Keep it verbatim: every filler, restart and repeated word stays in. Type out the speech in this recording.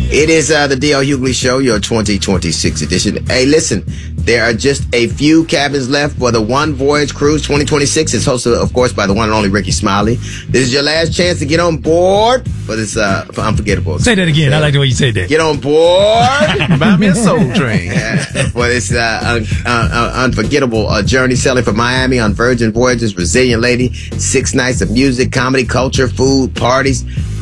It is uh, the D L Hughley Show, your twenty twenty-six edition. Hey, listen, there are just a few cabins left for the One Voyage Cruise twenty twenty-six. It's hosted, of course, by the one and only Ricky Smiley. This is your last chance to get on board for this uh, for unforgettable. Say that again. I like the way you say that. Get on board. Buy me a soul train. For this uh, un- uh, uh, unforgettable uh, journey sailing from Miami on Virgin Voyages, Resilient Lady. Six nights of music, comedy, culture, food, parties.